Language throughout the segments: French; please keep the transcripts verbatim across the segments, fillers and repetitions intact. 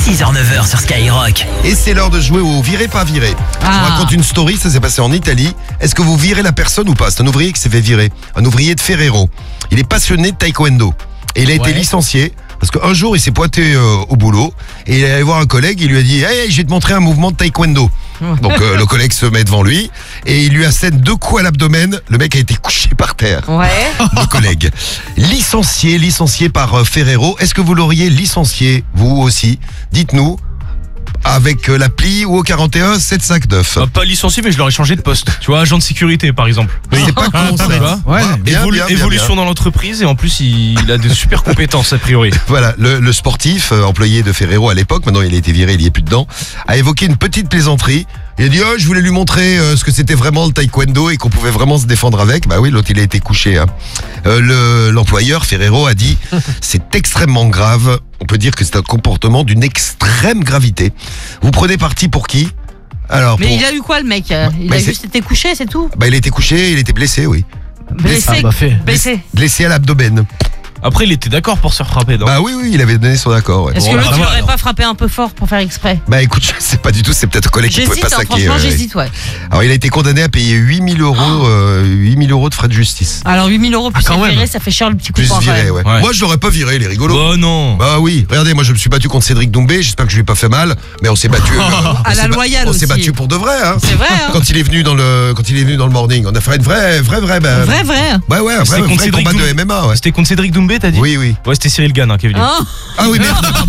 six heures neuf heures sur Skyrock. Et c'est l'heure de jouer au viré pas viré. Ah. Je vous raconte une story, ça s'est passé en Italie. Est-ce que vous virez la personne ou pas? C'est un ouvrier qui s'est fait virer. Un ouvrier de Ferrero. Il est passionné de taekwondo. Et il a été Ouais. licencié. Parce qu'un jour, il s'est pointé euh, au boulot et il est allé voir un collègue, il lui a dit hey, « je vais te montrer un mouvement de taekwondo ». Donc euh, le collègue se met devant lui et il lui assène deux coups à l'abdomen. Le mec a été couché par terre. Ouais. Le collègue. Licencié, licencié par euh, Ferrero. Est-ce que vous l'auriez licencié, vous aussi? Dites-nous. Avec euh, l'appli ou au quarante et un sept cent cinquante-neuf. Bah, pas licencié, mais je l'aurais changé de poste. Tu vois, agent de sécurité par exemple. C'est pas con ça. Tu vois Ouais, bien, Évolu- bien, bien, évolution bien. dans l'entreprise et en plus il, il a des super compétences a priori. Voilà, le, le sportif, euh, employé de Ferrero à l'époque, maintenant il a été viré, il y est plus dedans, a évoqué une petite plaisanterie. Il a dit oh, je voulais lui montrer euh, ce que c'était vraiment le taekwondo et qu'on pouvait vraiment se défendre avec. Bah oui, l'autre il a été couché. Hein. Euh, le, l'employeur Ferrero a dit c'est extrêmement grave. On peut dire que c'est un comportement d'une extrême gravité. Vous prenez parti pour qui? Alors, Mais pour... il a eu quoi le mec? Il Bah, a c'est- juste été couché, c'est tout? bah, il a été couché, il était blessé, oui. Blessé. Ah, bah fait. Blessé. Blessé à l'abdomen. Après il était d'accord pour se faire frapper. Non Bah oui, oui, il avait donné son accord. Ouais. Est-ce Bon, que bah, l'autre ça il va, aurait alors. pas frappé un peu fort pour faire exprès? Bah écoute, je sais pas du tout, c'est peut-être un collègue qui pouvait J'hésite, pas hein, saquer. franchement ouais. j'hésite, ouais. Alors il a été condamné à payer huit mille euros, euh, huit mille euros de frais de justice. Alors huit mille euros plus Ah, quand les même. virés, ça fait cher le petit Plus coupon quand viré, même. ouais. Ouais. Moi je l'aurais pas viré, les rigolos. Bah non. Bah oui, regardez, moi je me suis battu contre Cédric Doumbé, j'espère que je lui ai pas fait mal, mais on s'est battu. euh, on À la s'est ba- loyale On s'est aussi. battu pour de vrai, hein. C'est vrai, hein. Quand il est venu dans le, quand il est venu dans le morning, on a fait une vraie, vraie, vraie, bah, Vrai, vrai. Ouais, ouais, un C'était vrai, contre vrai Cédric combat de Doumbé. M M A, ouais. C'était contre Cédric Doumbé t'as dit? Oui, oui. Ouais c'était Cyril Gann hein, qui est venu. Oh, Ah oui, merde, pardon.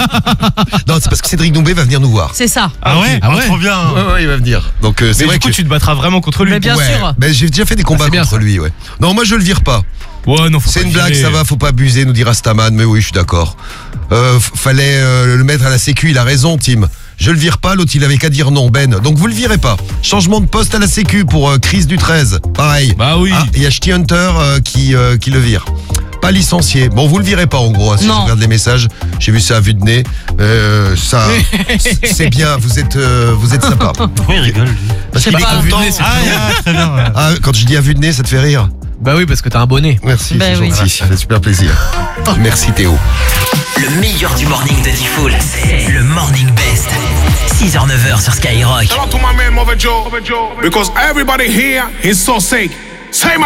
Non, c'est parce que Cédric Doumbé va venir nous voir. c'est ça. Ah ouais, Ah ouais. trop bien. Ouais, ouais, il va venir. Donc euh, c'est Mais vrai du coup que. tu te battras vraiment contre lui. Mais bien ouais, sûr. ben, j'ai déjà fait des combats c'est bien, contre ça. lui, ouais. Non, moi je le vire pas. Ouais non faut C'est pas une blague, virer. ça va, faut pas abuser, nous dit Rastaman, mais oui, je suis d'accord. Euh, f- fallait euh, le mettre à la sécu, il a raison, Tim. Je le vire pas, l'autre il avait qu'à dire non, Ben. Donc vous le virez pas. Changement de poste à la sécu pour euh, Chris du treize, pareil. Bah oui. Ah, il y a Ch'ti Hunter euh, qui, euh, qui le vire. Pas licencié. Bon, vous le virez pas en gros, hein, si Non. je regarde les messages. J'ai vu ça à vue de nez. Euh, ça, c'est- c'est bien, vous êtes, euh, vous êtes sympa. Oui il rigole. Parce Je sais qu'il est pas. content. Vue de nez, c'est Ah yeah, très bien. Ouais. Ah, quand je dis à vue de nez, ça te fait rire? Bah oui, parce que t'as un bonnet. Merci, Ben c'est oui. gentil, ça fait super plaisir. Merci Théo. Le meilleur du morning de Diffoul, c'est le Morning Best. six heures neuf heures sur Skyrock. Shout out to my man Mother Joe, because everybody here is so sick. Say my